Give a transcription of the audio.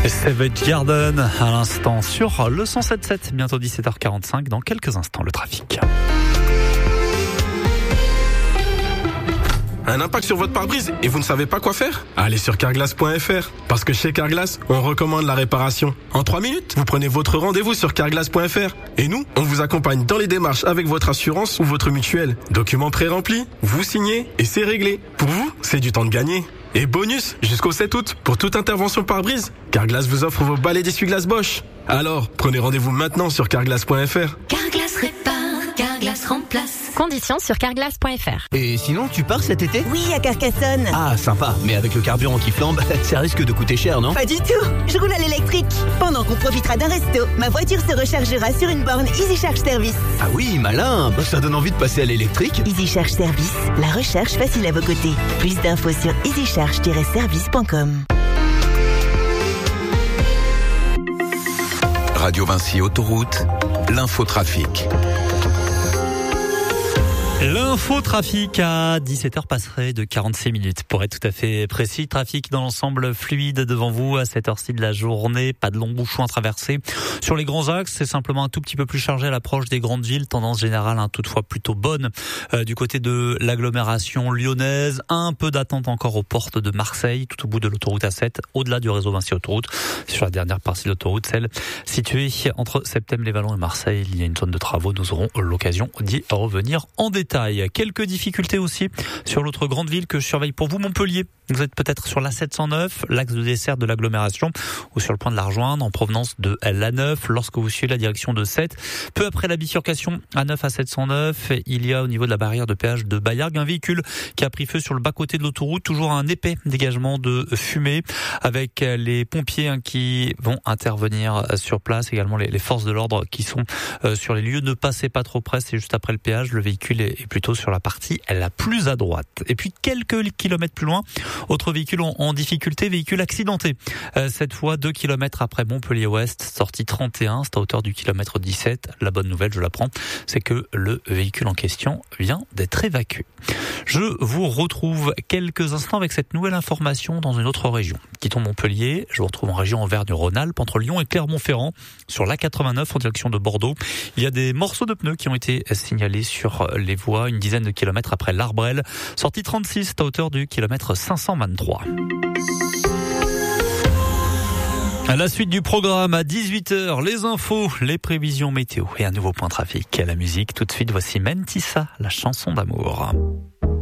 Savage Garden à l'instant sur le 107.7, bientôt 17h45, dans quelques instants le trafic. Un impact sur votre pare-brise et vous ne savez pas quoi faire? Allez sur carglass.fr. Parce que chez Carglass, on recommande la réparation. En 3 minutes, vous prenez votre rendez-vous sur carglass.fr. Et nous, on vous accompagne dans les démarches avec votre assurance ou votre mutuelle. Documents pré-remplis, vous signez et c'est réglé. Pour vous, c'est du temps de gagner. Et bonus, jusqu'au 7 août, pour toute intervention pare-brise, Carglass vous offre vos balais d'essuie-glace Bosch. Alors, prenez rendez-vous maintenant sur carglass.fr. Carglass répare, Carglass remplace. Conditions sur carglass.fr. Et sinon, tu pars cet été? Oui, à Carcassonne. Ah, sympa. Mais avec le carburant qui flambe, ça risque de coûter cher, non? Pas du tout. Je roule à l'électrique. Pendant qu'on profitera d'un resto, ma voiture se rechargera sur une borne Easy Charge Service. Ah oui, malin. Ça donne envie de passer à l'électrique. Easy Charge Service, la recharge facile à vos côtés. Plus d'infos sur easycharge-service.com. Radio Vinci Autoroute, l'infotrafic. L'infotrafic à 17h passerait de 46 minutes. Pour être tout à fait précis, trafic dans l'ensemble fluide devant vous à cette heure-ci de la journée. Pas de longs bouchons à traverser. Sur les grands axes, c'est simplement un tout petit peu plus chargé à l'approche des grandes villes. Tendance générale, toutefois plutôt bonne. Du côté de l'agglomération lyonnaise, un peu d'attente encore aux portes de Marseille, tout au bout de l'autoroute A7, au-delà du réseau Vinci Autoroute. Sur la dernière partie de l'autoroute, celle située entre Septèmes-les-Vallons et Marseille, il y a une zone de travaux. Nous aurons l'occasion d'y revenir en détail. Quelques difficultés aussi sur l'autre grande ville que je surveille pour vous, Montpellier. Vous êtes peut-être sur l'A709, l'axe de dessert de l'agglomération, ou sur le point de la rejoindre en provenance de l'A9 lorsque vous suivez la direction de 7. Peu après la bifurcation A9 à 709, il y a au niveau de la barrière de péage de Baillargues un véhicule qui a pris feu sur le bas-côté de l'autoroute. Toujours un épais dégagement de fumée avec les pompiers qui vont intervenir sur place. Également les forces de l'ordre qui sont sur les lieux. Ne passez pas trop près, c'est juste après le péage. Le véhicule est plutôt sur la partie la plus à droite. Et puis quelques kilomètres plus loin, autre véhicule en difficulté, véhicule accidenté. Cette fois 2 kilomètres après Montpellier-Ouest, sortie 31, c'est à hauteur du kilomètre 17. La bonne nouvelle, je l'apprends, c'est que le véhicule en question vient d'être évacué. Je vous retrouve quelques instants avec cette nouvelle information dans une autre région. Quittons Montpellier, je vous retrouve en région Auvergne-Rhône-Alpes, entre Lyon et Clermont-Ferrand, sur l'A89 en direction de Bordeaux. Il y a des morceaux de pneus qui ont été signalés sur les voies, une dizaine de kilomètres après l'Arbrel, sortie 36, à hauteur du kilomètre 523. À la suite du programme, à 18h, les infos, les prévisions météo et un nouveau point trafic. À la musique, tout de suite, voici Mentissa, la chanson d'amour.